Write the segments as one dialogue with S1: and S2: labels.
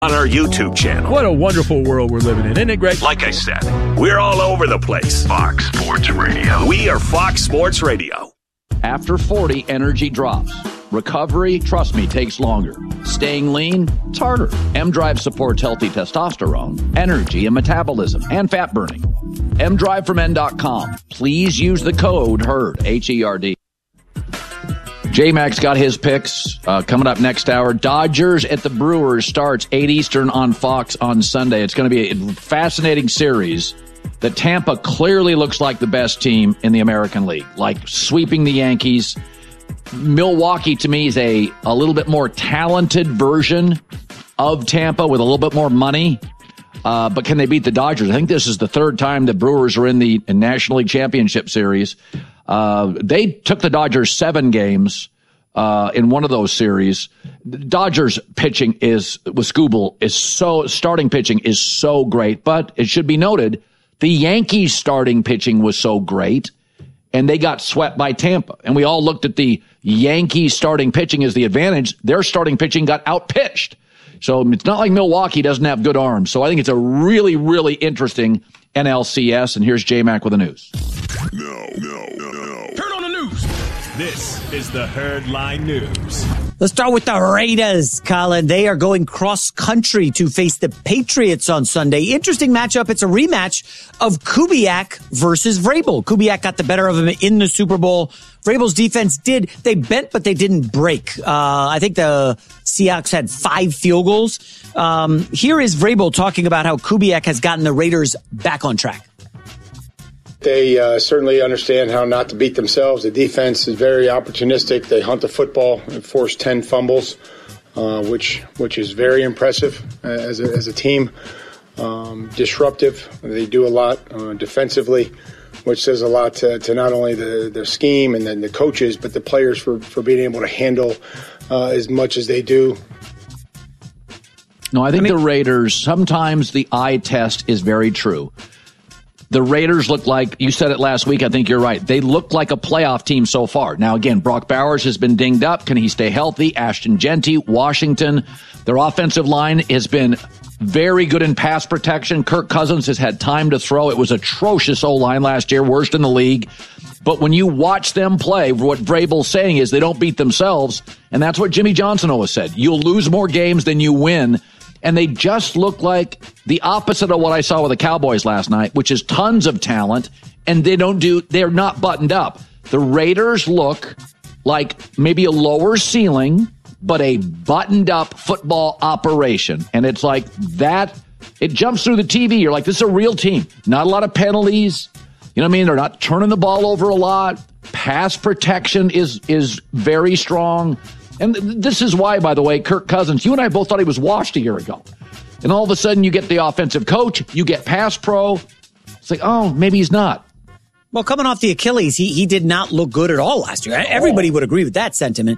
S1: On our YouTube channel.
S2: What a wonderful world we're living in, isn't it, Greg?
S1: Like I said, we're all over the place. Fox Sports Radio. We are Fox Sports Radio.
S3: After 40, energy drops. Recovery, trust me, takes longer. Staying lean, it's harder. M-Drive supports healthy testosterone, energy, and metabolism, and fat burning. mdriveformen.com. Please use the code HERD, H-E-R-D. J-Max got his picks coming up next hour. Dodgers at the Brewers starts 8 Eastern on Fox on Sunday. It's going to be a fascinating series. The Tampa clearly looks like the best team in the American League, like sweeping the Yankees. Milwaukee, to me, is a little bit more talented version of Tampa with a little bit more money. But can they beat the Dodgers? I think this is the third time the Brewers are in the National League Championship Series. They took the Dodgers 7 games in one of those series. The Dodgers pitching with Skubal starting pitching is so great, but it should be noted the Yankees starting pitching was so great and they got swept by Tampa. And we all looked at the Yankees starting pitching as the advantage. Their starting pitching got outpitched. So it's not like Milwaukee doesn't have good arms. So I think it's a really, really interesting NLCS. And here's J-Mac with the news.
S1: No.
S2: Turn on the news. This is the Herd Line News.
S4: Let's start with the Raiders, Colin. They are going cross-country to face the Patriots on Sunday. Interesting matchup. It's a rematch of Kubiak versus Vrabel. Kubiak got the better of him in the Super Bowl. Vrabel's defense they bent, but they didn't break. I think the Seahawks had 5 field goals. Here is Vrabel talking about how Kubiak has gotten the Raiders back on track.
S5: They certainly understand how not to beat themselves. The defense is very opportunistic. They hunt the football and force 10 fumbles, which is very impressive as a team. Disruptive. They do a lot defensively, which says a lot to not only the scheme and then the coaches, but the players for being able to handle as much as they do.
S3: No, I think the Raiders, sometimes the eye test is very true. The Raiders look like, you said it last week, I think you're right. They look like a playoff team so far. Now, again, Brock Bowers has been dinged up. Can he stay healthy? Ashton Genty, Washington. Their offensive line has been very good in pass protection. Kirk Cousins has had time to throw. It was atrocious O-line last year, worst in the league. But when you watch them play, what Vrabel's saying is they don't beat themselves. And that's what Jimmy Johnson always said. You'll lose more games than you win. And they just look like the opposite of what I saw with the Cowboys last night, which is tons of talent, and they're not buttoned up. The Raiders look like maybe a lower ceiling, but a buttoned up football operation. And it's like that, it jumps through the TV. You're like, this is a real team. Not a lot of penalties. You know what I mean? They're not turning the ball over a lot. Pass protection is very strong. And this is why, by the way, Kirk Cousins, you and I both thought he was washed a year ago. And all of a sudden you get the offensive coach, you get pass pro. It's like, oh, maybe he's not.
S4: Well, coming off the Achilles, he did not look good at all last year. Everybody would agree with that sentiment.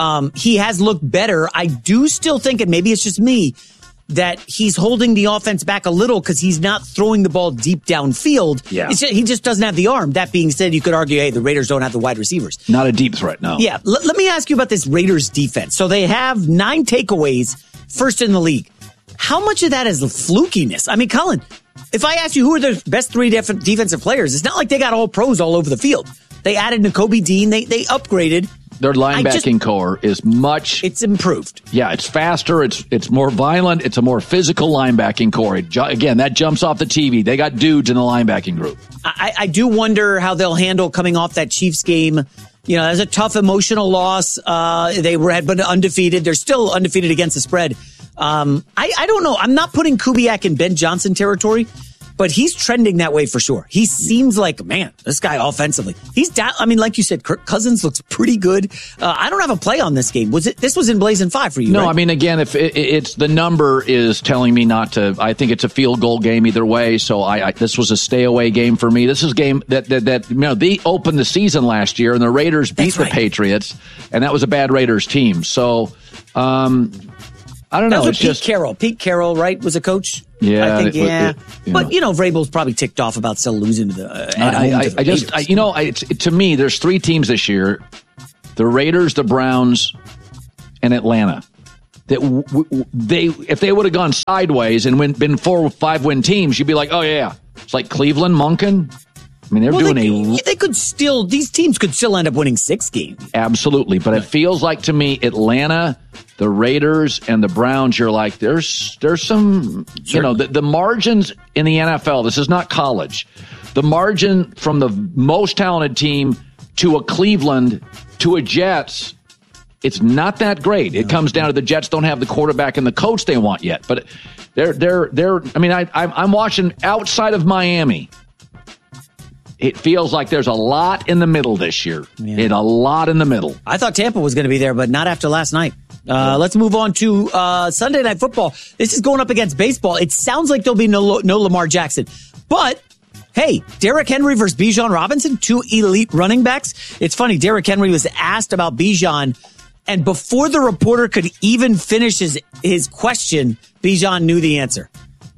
S4: He has looked better. I do still think, and maybe it's just me, that he's holding the offense back a little because he's not throwing the ball deep downfield.
S3: Yeah.
S4: He just doesn't have the arm. That being said, you could argue, hey, the Raiders don't have the wide receivers.
S3: Not a deep threat, no.
S4: Yeah. Let me ask you about this Raiders defense. So they have 9 takeaways, first in the league. How much of that is flukiness? I mean, Colin, if I ask you who are the best 3 defensive players, it's not like they got all pros all over the field. They added Nakobe Dean. They upgraded.
S3: Their linebacking core is much...
S4: It's improved.
S3: Yeah, it's faster. It's more violent. It's a more physical linebacking core. Again, that jumps off the TV. They got dudes in the linebacking group.
S4: I do wonder how they'll handle coming off that Chiefs game. You know, that's a tough emotional loss. They had been undefeated. They're still undefeated against the spread. I don't know. I'm not putting Kubiak in Ben Johnson territory, but he's trending that way for sure. He seems like, man, this guy offensively. He's down. I mean, like you said, Kirk Cousins looks pretty good. I don't have a play on this game. This was in Blazing 5 for you,
S3: No,
S4: right?
S3: I mean, again, if it's the number is telling me not to. I think it's a field goal game either way. So this was a stay away game for me. This is a game that they opened the season last year and the Raiders beat the Patriots, and that was a bad Raiders team. So, I don't know.
S4: That was Pete Carroll. Pete Carroll, right, was a coach?
S3: Yeah.
S4: I think, But, Vrabel's probably ticked off about still losing to the
S3: to me, there's 3 teams this year. The Raiders, the Browns, and Atlanta. that if they would have gone sideways and been 4 or 5 win teams, you'd be like, oh yeah, it's like Cleveland, Monken. I mean,
S4: these teams could still end up winning 6 games.
S3: Absolutely. But it feels like to me, Atlanta, the Raiders, and the Browns, you're like, there's some, the margins in the NFL, this is not college. The margin from the most talented team to a Cleveland to a Jets, it's not that great. It comes down to the Jets don't have the quarterback and the coach they want yet. But I'm watching outside of Miami. It feels like there's a lot in the middle this year. Yeah. A lot in the middle.
S4: I thought Tampa was going to be there, but not after last night. Let's move on to Sunday Night Football. This is going up against baseball. It sounds like there'll be no Lamar Jackson. But, hey, Derrick Henry versus Bijan Robinson, 2 elite running backs. It's funny, Derrick Henry was asked about Bijan, and before the reporter could even finish his question, Bijan knew the answer.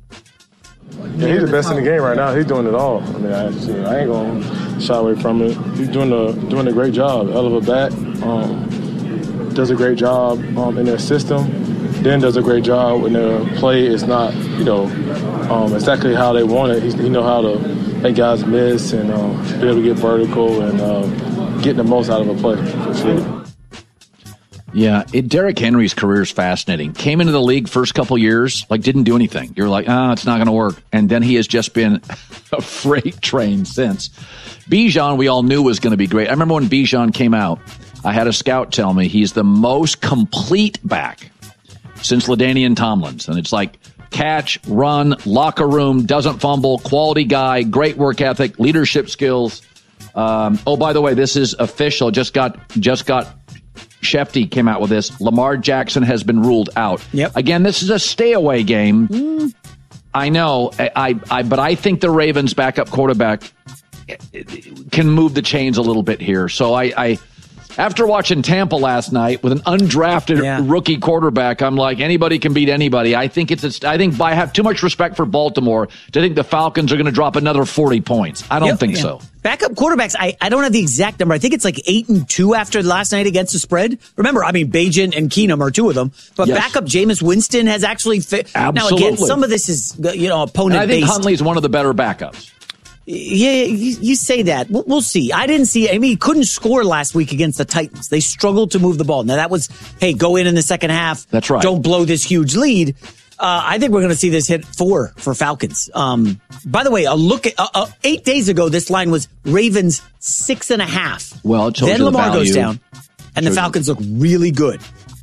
S6: Yeah, he's the best in the game right now. He's doing it all. I mean, I ain't going to shy away from it. He's doing a great job. Hell of a back. Does a great job in their system. Then does a great job when their play is not, exactly how they want it. He know how to make guys miss and be able to get vertical and get the most out of a play, for sure.
S3: Yeah, Derrick Henry's career is fascinating. Came into the league first couple years, didn't do anything. You're like, it's not going to work. And then he has just been a freight train since. Bijan, we all knew was going to be great. I remember when Bijan came out, I had a scout tell me he's the most complete back since LaDainian Tomlinson. And it's like catch, run, locker room, doesn't fumble, quality guy, great work ethic, leadership skills. By the way, this is official. Just got Shefty came out with this. Lamar Jackson has been ruled out.
S4: Yep.
S3: Again, this is a stay-away game. I know, but I think the Ravens' backup quarterback can move the chains a little bit here. So I after watching Tampa last night with an undrafted rookie quarterback, I'm like, anybody can beat anybody. I think I have too much respect for Baltimore to think the Falcons are going to drop another 40 points. I don't think so.
S4: Backup quarterbacks, I don't have the exact number. I think it's like 8-2 after last night against the spread. Remember, Bagent and Keenum are 2 of them. But backup Jameis Winston has actually fit.
S3: Absolutely.
S4: Now, again, some of this is, opponent-based.
S3: And I think Huntley's one of the better backups.
S4: Yeah, you say that. We'll see. I didn't see. He couldn't score last week against the Titans. They struggled to move the ball. Now, that was, go in the second half.
S3: That's right.
S4: Don't blow this huge lead. I think we're going to see this hit 4 for Falcons. By the way, a look at 8 days ago, this line was Ravens 6.5.
S3: Well, it shows
S4: then
S3: you
S4: Lamar
S3: the
S4: goes down, and the Falcons look really good.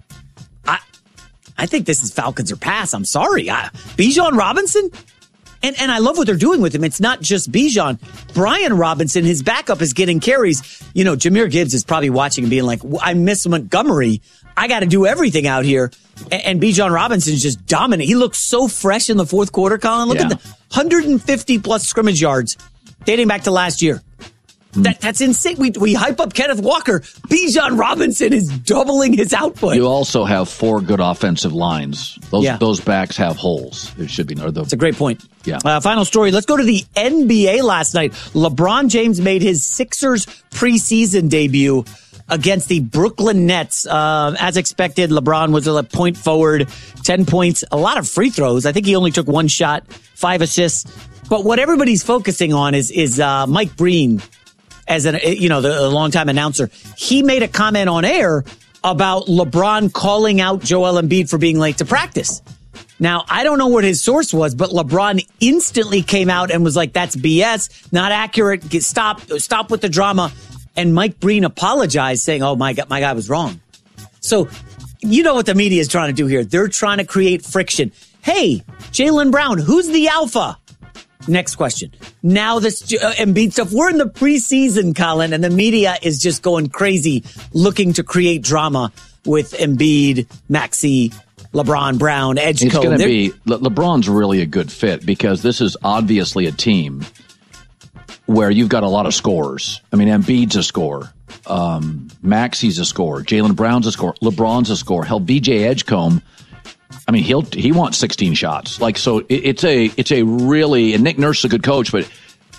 S4: I think this is Falcons or pass. I'm sorry. Bijan Robinson? And I love what they're doing with him. It's not just Bijan. Brian Robinson, his backup, is getting carries. Jahmyr Gibbs is probably watching and being like, I miss Montgomery. I got to do everything out here. And Bijan Robinson's just dominant. He looks so fresh in the fourth quarter, Colin. Look at the 150-plus scrimmage yards dating back to last year. That's insane. We hype up Kenneth Walker. Bijan Robinson is doubling his output.
S3: You also have 4 good offensive lines. Those backs have holes. It should be.
S4: That's a great point.
S3: Yeah.
S4: Final story. Let's go to the NBA last night. LeBron James made his Sixers preseason debut against the Brooklyn Nets. As expected, LeBron was a point forward, 10 points, a lot of free throws. I think he only took 1 shot, 5 assists. But what everybody's focusing on is Mike Breen. As the longtime announcer, he made a comment on air about LeBron calling out Joel Embiid for being late to practice. Now, I don't know what his source was, but LeBron instantly came out and was like, that's BS, not accurate, stop with the drama. And Mike Breen apologized, saying, oh, my guy was wrong. So, you know what the media is trying to do here. They're trying to create friction. Hey, Jaylen Brown, who's the alpha? Next question. Now this Embiid stuff. We're in the preseason, Colin, and the media is just going crazy looking to create drama with Embiid, Maxey, LeBron, Brown, Edgecombe.
S3: It's going to be LeBron's really a good fit because this is obviously a team where you've got a lot of scorers. I mean, Embiid's a scorer. Maxey's a scorer. Jaylen Brown's a scorer. LeBron's a scorer. Hell, BJ Edgecombe. I mean, he wants 16 shots. So it's a really, and Nick Nurse is a good coach, but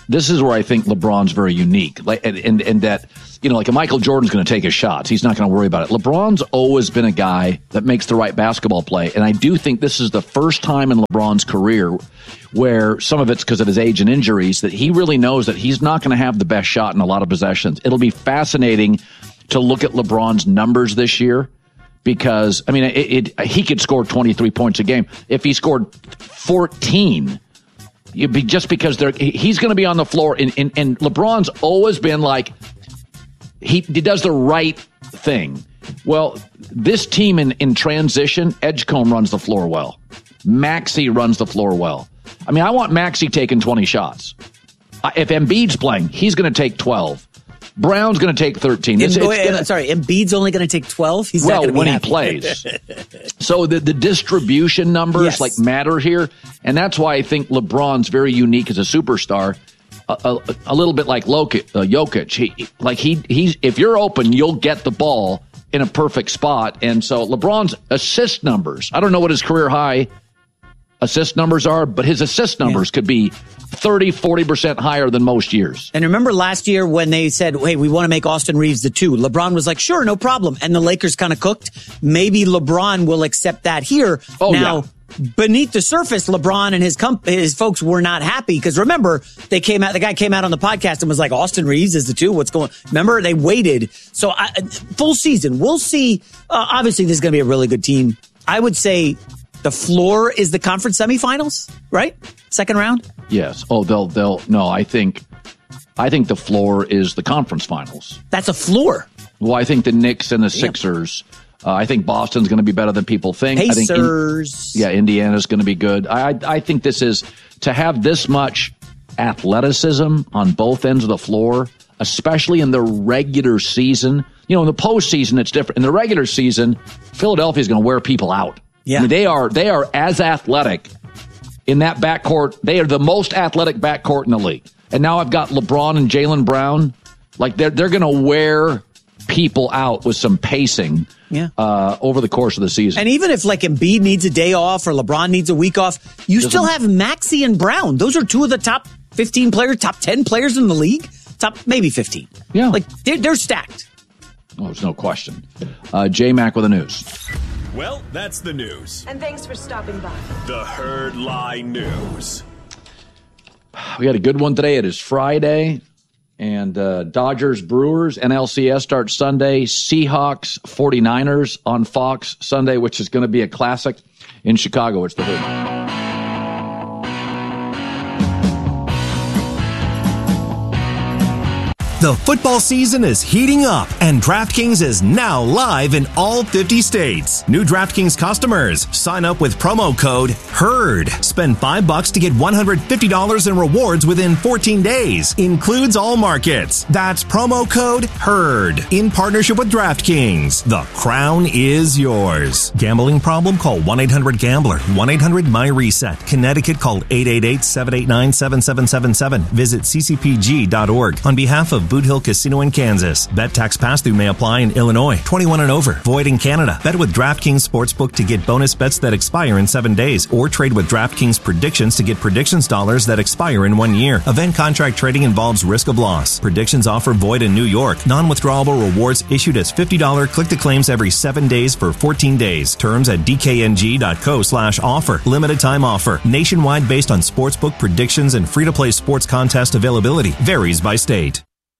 S3: this is where I think LeBron's very unique. And that, like a Michael Jordan's going to take his shots. He's not going to worry about it. LeBron's always been a guy that makes the right basketball play. And I do think this is the first time in LeBron's career where some of it's because of his age and injuries that he really knows that he's not going to have the best shot in a lot of possessions. It'll be fascinating to look at LeBron's numbers this year because, he could score 23 points a game. If he scored 14, it'd be just because he's going to be on the floor. And LeBron's always been like, he does the right thing. Well, this team in transition, Edgecombe runs the floor well. Maxey runs the floor well. I want Maxey taking 20 shots. If Embiid's playing, he's going to take 12. Brown's going to take 13.
S4: Embiid's only going to take 12? He's not going to be
S3: when
S4: happy.
S3: He plays. So the distribution numbers matter here, and that's why I think LeBron's very unique as a superstar. A little bit like Jokic. He's if you're open, you'll get the ball in a perfect spot. And so LeBron's assist numbers, I don't know what his career high assist numbers are, but his assist numbers could be 30, 40% higher than most years.
S4: And remember last year when they said, hey, we want to make Austin Reeves the 2. LeBron was like, sure, no problem. And the Lakers kind of cooked. Maybe LeBron will accept that here. Beneath the surface, LeBron and his folks were not happy because remember, the guy came out on the podcast and was like, Austin Reeves is the 2. What's going on? Remember, they waited. So full season, we'll see. Obviously, this is going to be a really good team. I would say the floor is the conference semifinals, right? Second round?
S3: Yes. Oh, no, I think the floor is the conference finals.
S4: That's a floor.
S3: Well, I think the Knicks and the Sixers. I think Boston's going to be better than people think.
S4: Pacers.
S3: I think Indiana's going to be good. I think this is to have this much athleticism on both ends of the floor, especially in the regular season. In the postseason, it's different. In the regular season, Philadelphia's going to wear people out.
S4: Yeah.
S3: They are as athletic in that backcourt. They are the most athletic backcourt in the league. And now I've got LeBron and Jaylen Brown. Like they're going to wear people out with some pacing over the course of the season.
S4: And even if like Embiid needs a day off or LeBron needs a week off, you still have Maxey and Brown. Those are 2 of the top 15 players, top 10 players in the league. Top maybe 15.
S3: Yeah.
S4: Like they're stacked.
S3: Oh, there's no question. J-Mac with the news.
S2: Well, that's the news.
S7: And thanks for stopping by.
S2: The Herd Lie News.
S3: We had a good one today. It is Friday. And Dodgers, Brewers, NLCS starts Sunday. Seahawks, 49ers on Fox Sunday, which is going to be a classic in Chicago. It's the Herd.
S8: The football season is heating up, and DraftKings is now live in all 50 states. New DraftKings customers, sign up with promo code HERD. Spend $5 to get $150 in rewards within 14 days. Includes all markets. That's promo code HERD. In partnership with DraftKings. The crown is yours. Gambling problem? Call 1-800-GAMBLER. 1-800-MY-RESET. Connecticut, call 888-789-7777. Visit ccpg.org. On behalf of Boot Hill Casino in Kansas. Bet tax pass-through may apply in Illinois. 21 and over. Void in Canada. Bet with DraftKings Sportsbook to get bonus bets that expire in 7 days. Or trade with DraftKings Predictions to get predictions dollars that expire in 1 year. Event contract trading involves risk of loss. Predictions offer void in New York. Non-withdrawable rewards issued as $50 click-to-claims every 7 days for 14 days. Terms at dkng.co/offer. Limited time offer. Nationwide based on sportsbook predictions and free-to-play sports contest availability. Varies by state.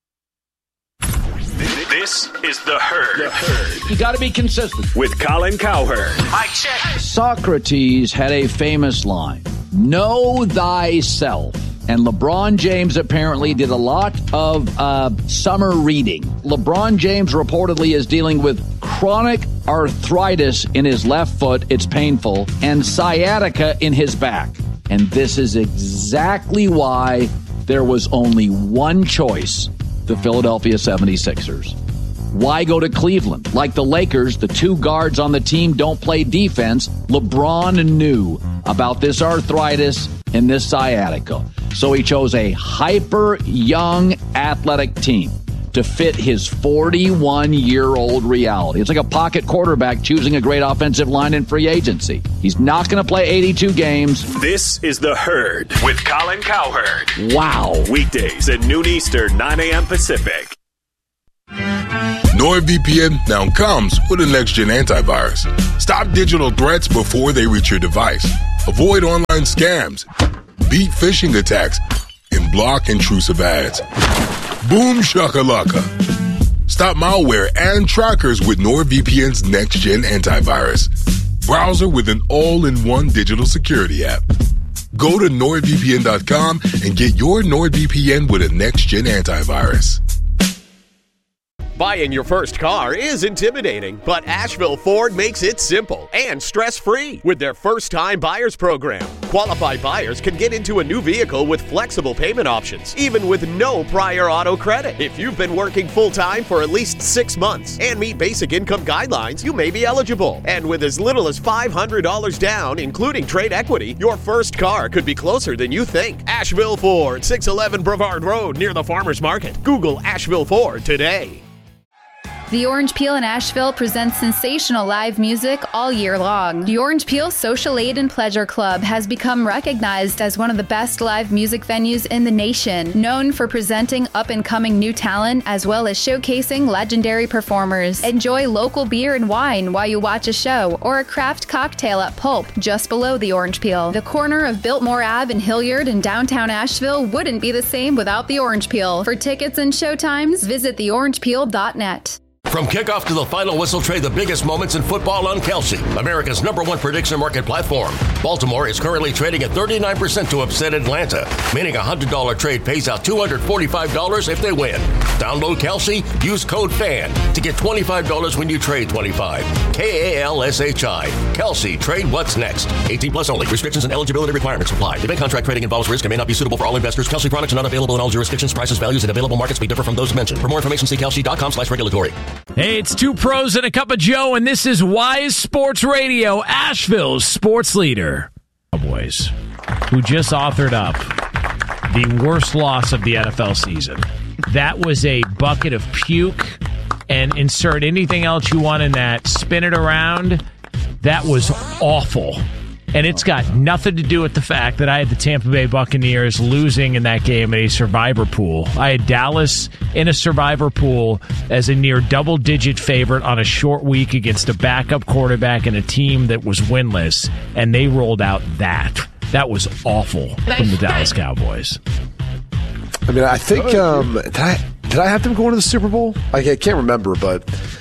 S2: This is The Herd.
S3: You got to be consistent.
S2: With Colin Cowherd.
S1: Mic check.
S3: Socrates had a famous line, know thyself. And LeBron James apparently did a lot of summer reading. LeBron James reportedly is dealing with chronic arthritis in his left foot. It's painful. And sciatica in his back. And this is exactly why there was only one choice, the Philadelphia 76ers. Why go to Cleveland? Like the Lakers, the 2 guards on the team don't play defense. LeBron knew about this arthritis and this sciatica. So he chose a hyper young athletic team to fit his 41-year-old reality. It's like a pocket quarterback choosing a great offensive line in free agency. He's not going to play 82 games.
S1: This is The Herd with Colin Cowherd.
S3: Wow.
S1: Weekdays at noon Eastern, 9 a.m. Pacific.
S7: NordVPN now comes with a next-gen antivirus. Stop digital threats before they reach your device. Avoid online scams. Beat phishing attacks. And block intrusive ads. Boom shakalaka. Stop malware and trackers with NordVPN's next-gen antivirus. Browser with an all-in-one digital security app. Go to NordVPN.com and get your NordVPN with a next-gen antivirus.
S9: Buying your first car is intimidating, but Asheville Ford makes it simple and stress-free with their first-time buyers program. Qualified buyers can get into a new vehicle with flexible payment options, even with no prior auto credit. If you've been working full-time for at least 6 months and meet basic income guidelines, you may be eligible. And with as little as $500 down, including trade equity, your first car could be closer than you think. Asheville Ford, 611 Brevard Road near the Farmers Market. Google Asheville Ford today.
S10: The Orange Peel in Asheville presents sensational live music all year long. The Orange Peel Social Aid and Pleasure Club has become recognized as one of the best live music venues in the nation, known for presenting up-and-coming new talent as well as showcasing legendary performers. Enjoy local beer and wine while you watch a show or a craft cocktail at Pulp, just below the Orange Peel. The corner of Biltmore Ave in Hilliard in downtown Asheville wouldn't be the same without the Orange Peel. For tickets and showtimes, visit theorangepeel.net.
S11: From kickoff to the final whistle, trade the biggest moments in football on Kelsey, America's #1 prediction market platform. Baltimore is currently trading at 39% to upset Atlanta, meaning a $100 trade pays out $245 if they win. Download Kelsey, use code FAN to get $25 when you trade 25. KALSHI. Kelsey, trade what's next. 18 plus only. Restrictions and eligibility requirements apply. Debit contract trading involves risk and may not be suitable for all investors. Kelsey products are not available in all jurisdictions. Prices, values, and available markets may differ from those mentioned. For more information, see kelsey.com/regulatory.
S12: Hey, it's two pros and a cup of Joe, and this is Wise Sports Radio, Asheville's sports leader. Cowboys, who just authored up the worst loss of the NFL season. That was a bucket of puke, and insert anything else you want in that. Spin it around. That was awful. And it's got nothing to do with the fact that I had the Tampa Bay Buccaneers losing in that game in a survivor pool. I had Dallas in a survivor pool as a near double-digit favorite on a short week against a backup quarterback and a team that was winless, and they rolled out that. That was awful from the Dallas Cowboys.
S13: I mean, I think did I have them going to the Super Bowl? I can't remember, but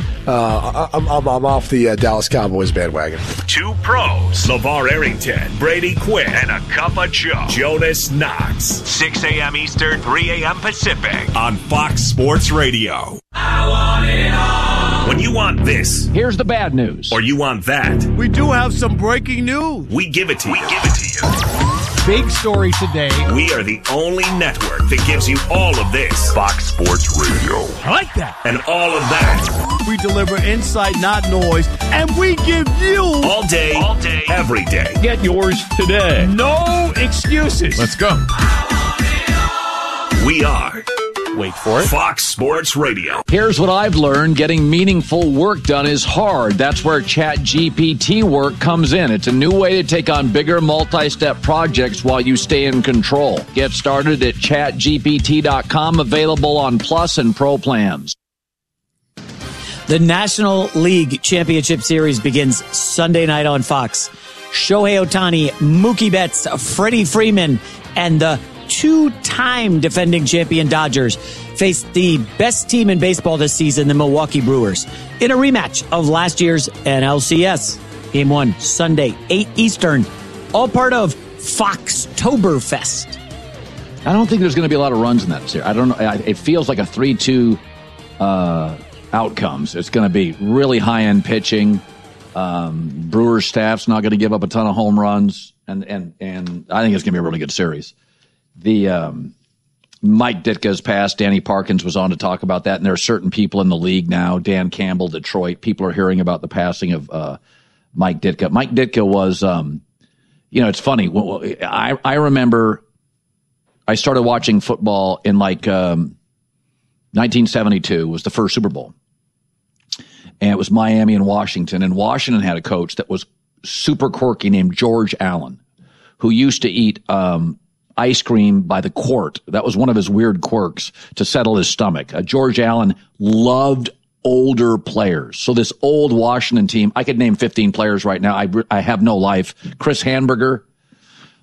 S13: I'm off the Dallas Cowboys bandwagon.
S1: Two pros, LeVar Arrington, Brady Quinn, and a cup of Joe, Jonas Knox. 6 a.m. Eastern, 3 a.m. Pacific on Fox Sports Radio. I want it all. When you want this,
S3: here's the bad news.
S1: Or you want that,
S14: we do have some breaking news.
S1: We give it to you.
S14: Big story today.
S1: We are the only network that gives you all of this. Fox Sports Radio.
S14: I like that.
S1: And all of that.
S14: We deliver insight, not noise. And we give you
S1: all day, every day.
S12: Get yours today. No excuses.
S2: Let's go.
S1: We are...
S13: Wait for it.
S1: Fox Sports Radio.
S3: Here's what I've learned. Getting meaningful work done is hard. That's where ChatGPT work comes in. It's a new way to take on bigger multi-step projects while you stay in control. Get started at chatgpt.com, available on Plus and Pro plans.
S4: The National League Championship Series begins Sunday night on Fox. Shohei Ohtani, Mookie Betts, Freddie Freeman, and the two-time defending champion Dodgers face the best team in baseball this season, the Milwaukee Brewers, in a rematch of last year's NLCS. Game 1, Sunday, 8 Eastern, all part of Foxtoberfest.
S3: I don't think there's going to be a lot of runs in that series. I don't know. It feels like a 3-2 outcomes. It's going to be really high-end pitching. Brewers staff's not going to give up a ton of home runs, and I think it's going to be a really good series. The Mike Ditka's passed. Danny Parkins was on to talk about that, and there are certain people in the league now. Dan Campbell, Detroit. People are hearing about the passing of Mike Ditka. Mike Ditka was, it's funny. I remember I started watching football in like the 1972 was the first Super Bowl. And it was Miami and Washington. And Washington had a coach that was super quirky named George Allen, who used to eat ice cream by the quart. That was one of his weird quirks to settle his stomach. George Allen loved older players. So this old Washington team, I could name 15 players right now. I have no life. Chris Hamburger,